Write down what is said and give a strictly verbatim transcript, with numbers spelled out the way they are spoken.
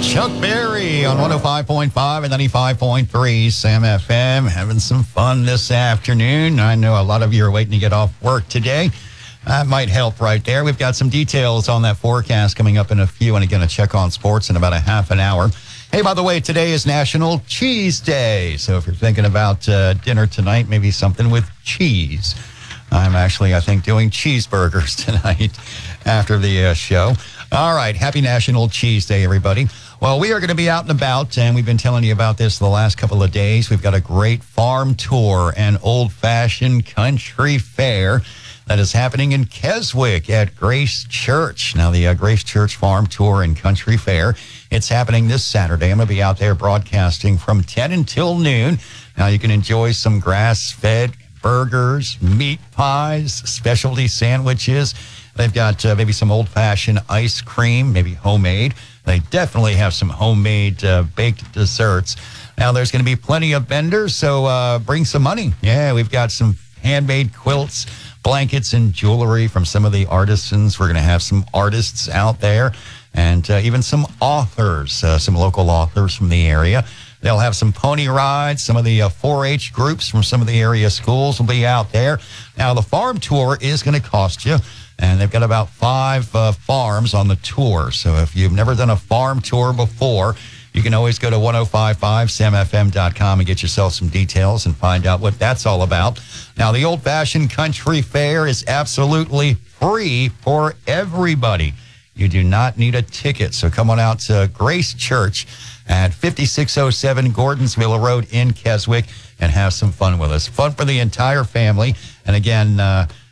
Chuck Berry on one oh five point five and ninety-five point three Sam F M. Having some fun this afternoon. I know a lot of you are waiting to get off work today. That might help right there. We've got some details on that forecast coming up in a few, and again, a check on sports in about a half an hour. Hey, by the way, today is National Cheese Day. So if you're thinking about uh, dinner tonight, maybe something with cheese. I'm actually, I think, doing cheeseburgers tonight after the uh, show. All right. Happy National Cheese Day, everybody. Well, we are going to be out and about, and we've been telling you about this the last couple of days. We've got a great farm tour and old-fashioned country fair that is happening in Keswick at Grace Church. Now, the uh, Grace Church Farm Tour and Country Fair, it's happening this Saturday. I'm going to be out there broadcasting from ten until noon. Now, you can enjoy some grass-fed burgers, meat pies, specialty sandwiches. They've got uh, maybe some old-fashioned ice cream, maybe homemade. They definitely have some homemade uh, baked desserts. Now, there's going to be plenty of vendors, so uh, bring some money. Yeah, we've got some handmade quilts, blankets, and jewelry from some of the artisans. We're going to have some artists out there and uh, even some authors, uh, some local authors from the area. They'll have some pony rides. Some of the uh, four H groups from some of the area schools will be out there. Now, the farm tour is going to cost you. And they've got about five uh, farms on the tour. So if you've never done a farm tour before, you can always go to ten fifty-five sam f m dot com and get yourself some details and find out what that's all about. Now, the old-fashioned country fair is absolutely free for everybody. You do not need a ticket. So come on out to Grace Church at fifty-six oh seven Gordonsville Road in Keswick and have some fun with us. Fun for the entire family. And again, uh,